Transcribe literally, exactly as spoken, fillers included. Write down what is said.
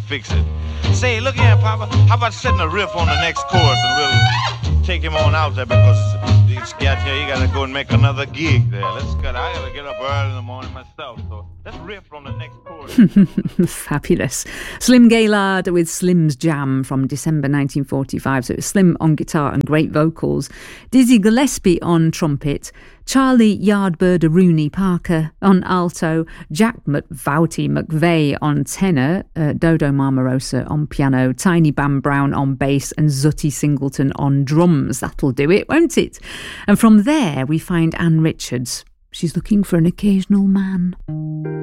fix it. Say, look here, Papa, how about setting a riff on the next chorus and we'll take him on out there because he's got here, you gotta go and make another gig there. Let's get, I gotta get up early in the morning myself, so let's riff on the next chorus. Fabulous. Slim Gaillard with Slim's Jam from December nineteen forty-five. So it was Slim on guitar and great vocals, Dizzy Gillespie on trumpet, Charlie Yardbird Rooney Parker on alto, Jack McVouty McVeigh on tenor, uh, Dodo Marmarosa on piano, Tiny Bam Brown on bass and Zutty Singleton on drums. That'll do it, won't it? And from there we find Ann Richards. She's looking for an occasional man.